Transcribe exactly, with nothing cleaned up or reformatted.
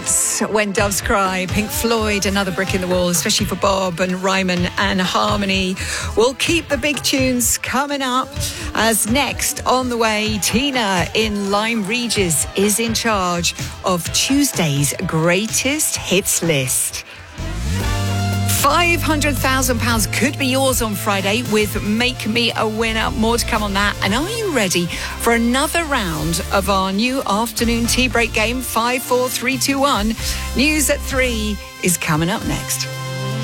Yes, When Doves Cry, Pink Floyd, another brick in the wall, especially for Bob and Ryman and Harmony. We'll keep the big tunes coming up, as next on the way, Tina in Lyme Regis is in charge of Tuesday's greatest hits list. five hundred thousand pounds could be yours on Friday with Make Me a Winner. More to come on that. And are you ready for another round of our new afternoon tea break game? Five, four, three, two, one. News at three is coming up next.